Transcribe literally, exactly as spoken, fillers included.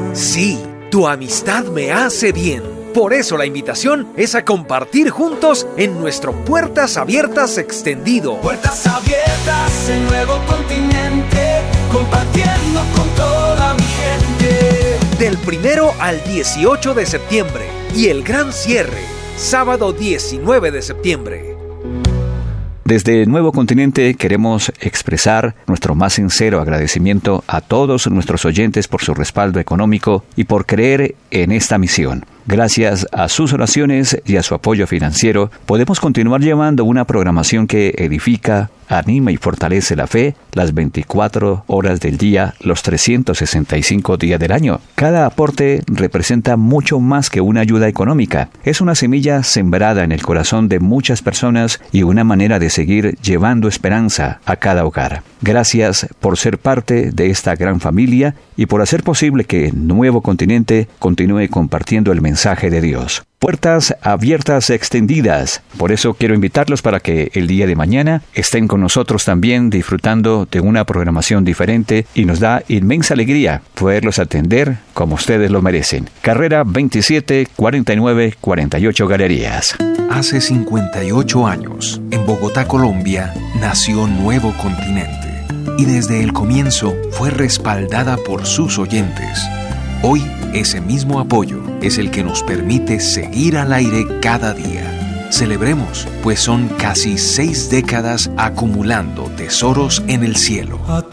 Sí, tu amistad me hace bien. Por eso la invitación es a compartir juntos en nuestro Puertas Abiertas extendido. Puertas abiertas en Nuevo Continente, compartiendo con toda mi gente. Del primero al dieciocho de septiembre y el gran cierre, sábado diecinueve de septiembre. Desde Nuevo Continente queremos expresar nuestro más sincero agradecimiento a todos nuestros oyentes por su respaldo económico y por creer en esta misión. Gracias a sus oraciones y a su apoyo financiero, podemos continuar llevando una programación que edifica, anima y fortalece la fe las veinticuatro horas del día, los trescientos sesenta y cinco días del año. Cada aporte representa mucho más que una ayuda económica. Es una semilla sembrada en el corazón de muchas personas y una manera de seguir llevando esperanza a cada hogar. Gracias por ser parte de esta gran familia y por hacer posible que Nuevo Continente continúe compartiendo el mensaje de Dios. Puertas abiertas extendidas. Por eso quiero invitarlos para que el día de mañana estén con nosotros también disfrutando de una programación diferente y nos da inmensa alegría poderlos atender como ustedes lo merecen. Carrera veintisiete cuarenta y nueve cuarenta y ocho Galerías. Hace cincuenta y ocho años, en Bogotá, Colombia, nació Nuevo Continente y desde el comienzo fue respaldada por sus oyentes. Hoy, ese mismo apoyo es el que nos permite seguir al aire cada día. Celebremos, pues son casi seis décadas acumulando tesoros en el cielo.